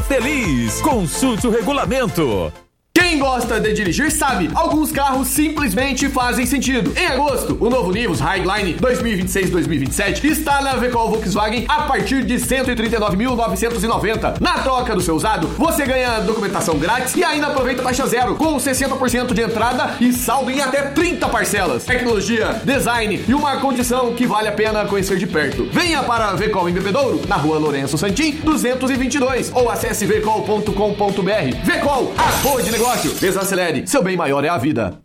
feliz. Consulte o regulamento. Quem gosta de dirigir sabe, alguns carros simplesmente fazem sentido. Em agosto, o novo Nivus Highline 2026-2027 está na Vecol Volkswagen a partir de R$ 139.990. Na troca do seu usado, você ganha documentação grátis e ainda aproveita taxa zero, com 60% de entrada e saldo em até 30 parcelas. Tecnologia, design e uma condição que vale a pena conhecer de perto. Venha para a Vecol em Bebedouro, na rua Lourenço Santim, 222, ou acesse vecol.com.br. Vecol, a boa de negócio. Desacelere, seu bem maior é a vida.